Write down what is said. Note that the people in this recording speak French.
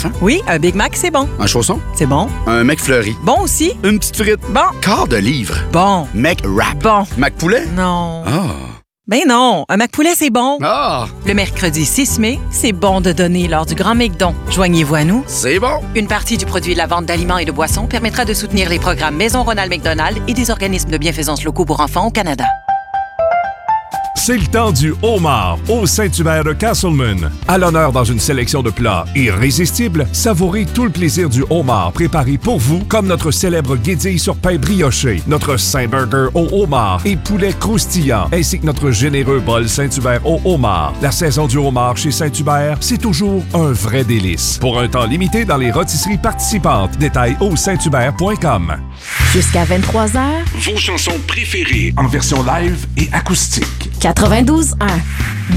enfants? Oui, un Big Mac, c'est bon. Un chausson? C'est bon. Un McFlurry? Bon aussi. Une petite frite? Bon. Quart de livre? Bon. McWrap? Bon. McPoulet? Non. Ah! Ben non, un McPoulet, c'est bon. Ah! Le mercredi 6 mai, c'est bon de donner lors du Grand McDon. Joignez-vous à nous. C'est bon! Une partie du produit de la vente d'aliments et de boissons permettra de soutenir les programmes Maison Ronald McDonald et des organismes de bienfaisance locaux pour enfants au Canada. C'est le temps du homard au Saint-Hubert de Castleman. À l'honneur dans une sélection de plats irrésistibles, savourez tout le plaisir du homard préparé pour vous, comme notre célèbre guédille sur pain brioché, notre Saint-Burger au homard et poulet croustillant, ainsi que notre généreux bol Saint-Hubert au homard. La saison du homard chez Saint-Hubert, c'est toujours un vrai délice. Pour un temps limité dans les rôtisseries participantes. Détails au sainthubert.com. Jusqu'à 23h, Vos chansons préférées en version live et acoustique. 92.1.